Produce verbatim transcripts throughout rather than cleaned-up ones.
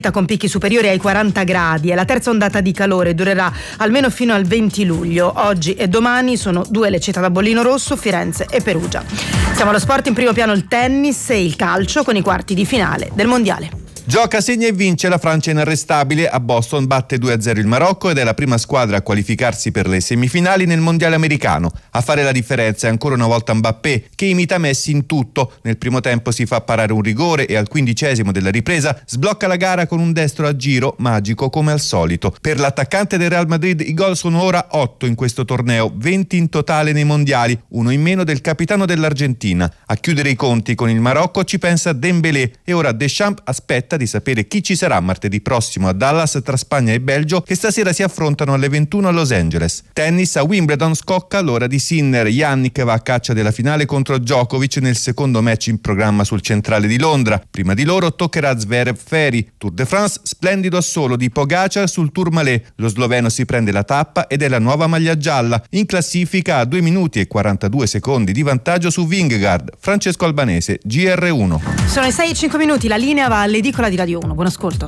con picchi superiori ai quaranta gradi e la terza ondata di calore durerà almeno fino al venti luglio. Oggi e domani sono due le città da bollino rosso, Firenze e Perugia. Siamo allo sport, in primo piano il tennis e il calcio con i quarti di finale del mondiale. Gioca, segna e vince la Francia inarrestabile. A Boston batte due a zero il Marocco ed è la prima squadra a qualificarsi per le semifinali nel mondiale americano. A fare la differenza è ancora una volta Mbappé, che imita Messi in tutto. Nel primo tempo si fa parare un rigore e al quindicesimo della ripresa sblocca la gara con un destro a giro magico come al solito. Per l'attaccante del Real Madrid i gol sono ora otto in questo torneo, venti in totale nei mondiali, uno in meno del capitano dell'Argentina. A chiudere i conti con il Marocco ci pensa Dembélé e ora Deschamps aspetta di sapere chi ci sarà martedì prossimo a Dallas tra Spagna e Belgio, che stasera si affrontano alle ventuno a Los Angeles. Tennis, a Wimbledon scocca l'ora di Sinner. Jannik va a caccia della finale contro Djokovic nel secondo match in programma sul centrale di Londra. Prima di loro toccherà Zverev Ferry. Tour de France, splendido assolo di Pogacar sul Tourmalet. Lo sloveno si prende la tappa ed è la nuova maglia gialla. In classifica a due minuti e quarantadue secondi di vantaggio su Vingegaard. Francesco Albanese, G R uno. Sono le sei e cinque minuti, la linea va all'edicola di Radio uno. Buon ascolto.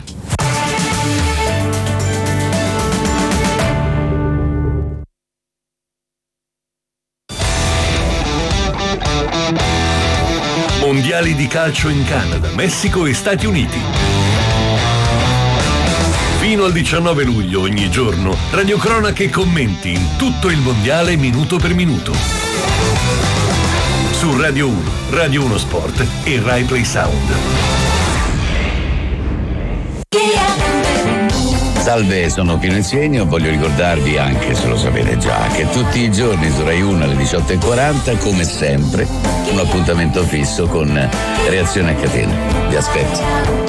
Mondiali di calcio in Canada, Messico e Stati Uniti. Fino al diciannove luglio ogni giorno, radiocronache e commenti in tutto il mondiale minuto per minuto. Su Radio uno, Radio uno Sport e Rai Play Sound. Salve, sono Pino Insegno. Voglio ricordarvi, anche se lo sapete già, che tutti i giorni su Rai uno alle diciotto e quaranta, come sempre, un appuntamento fisso con Reazione a Catena. Vi aspetto.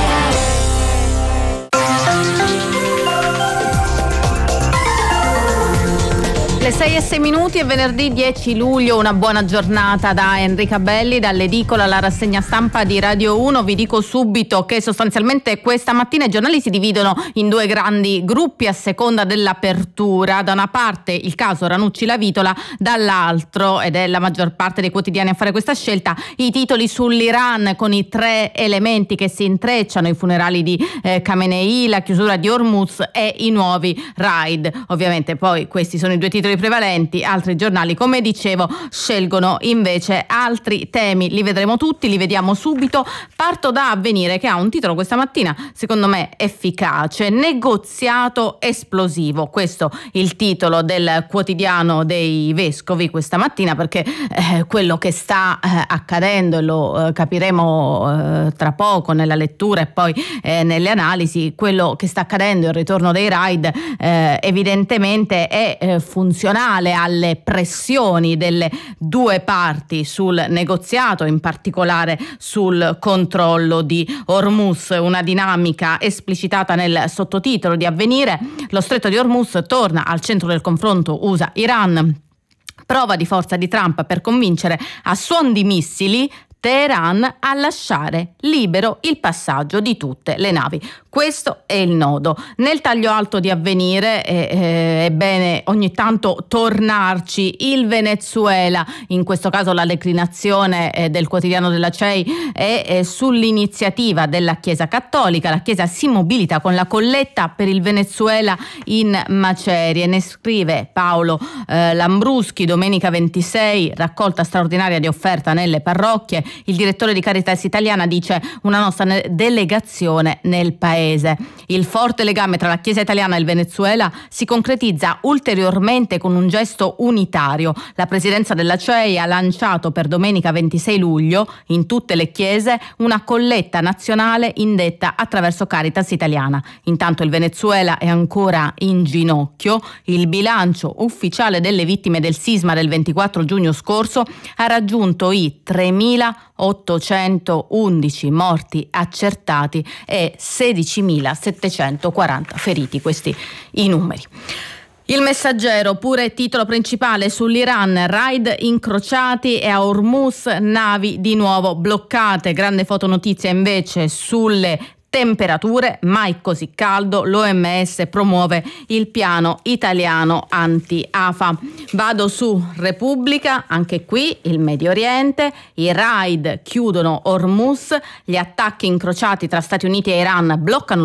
Le sei e sei minuti, è venerdì dieci luglio, una buona giornata da Enrica Belli, dall'edicola alla rassegna stampa di Radio uno. Vi dico subito che sostanzialmente questa mattina i giornali si dividono in due grandi gruppi a seconda dell'apertura. Da una parte il caso Ranucci-La Vitola, dall'altro, ed è la maggior parte dei quotidiani a fare questa scelta, i titoli sull'Iran con i tre elementi che si intrecciano: i funerali di eh, Khamenei, la chiusura di Hormuz e i nuovi raid. Ovviamente poi questi sono i due titoli prevalenti. Altri giornali, come dicevo, scelgono invece altri temi. Li vedremo tutti, li vediamo subito. Parto da Avvenire, che ha un titolo questa mattina secondo me efficace: negoziato esplosivo. Questo il titolo del quotidiano dei vescovi questa mattina, perché eh, quello che sta eh, accadendo, e lo eh, capiremo eh, tra poco nella lettura e poi eh, nelle analisi, quello che sta accadendo, il ritorno dei raid, eh, evidentemente è eh, funzionale alle pressioni delle due parti sul negoziato, in particolare sul controllo di Hormuz. Una dinamica esplicitata nel sottotitolo di Avvenire: lo stretto di Hormuz torna al centro del confronto U S A-Iran. Prova di forza di Trump per convincere a suon di missili Teheran a lasciare libero il passaggio di tutte le navi. Questo è il nodo. Nel taglio alto di Avvenire è, è bene ogni tanto tornarci. Il Venezuela, in questo caso la declinazione eh, del quotidiano della C E I, è, è sull'iniziativa della Chiesa Cattolica. La Chiesa si mobilita con la colletta per il Venezuela in macerie. Ne scrive Paolo eh, Lambruschi. Domenica ventisei, raccolta straordinaria di offerta nelle parrocchie. Il direttore di Caritas Italiana dice: una nostra delegazione nel paese. Il forte legame tra la Chiesa italiana e il Venezuela si concretizza ulteriormente con un gesto unitario. La presidenza della C E I ha lanciato per domenica ventisei luglio in tutte le chiese una colletta nazionale indetta attraverso Caritas Italiana. Intanto il Venezuela è ancora in ginocchio. Il bilancio ufficiale delle vittime del sisma del ventiquattro giugno scorso ha raggiunto i tremilaottocentoundici morti accertati e sedicimilasettecentoquaranta feriti. Questi i numeri. Il Messaggero, pure titolo principale sull'Iran: raid incrociati e a Hormuz navi di nuovo bloccate. Grande fotonotizia invece sulle temperature mai così caldo, l'O M S promuove il piano italiano anti-afa. Vado su Repubblica, anche qui il Medio Oriente, i raid chiudono Hormuz, gli attacchi incrociati tra Stati Uniti e Iran bloccano